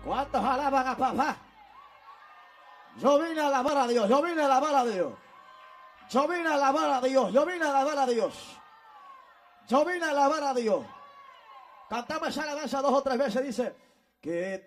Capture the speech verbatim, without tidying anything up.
¿Cuántos alaban a papá? Yo vine a alabar a Dios, yo vine a alabar a Dios. Yo vine a alabar a Dios, yo vine a alabar a Dios. Yo vine a alabar a Dios. Cantamos esa alabanza dos o tres veces, dice que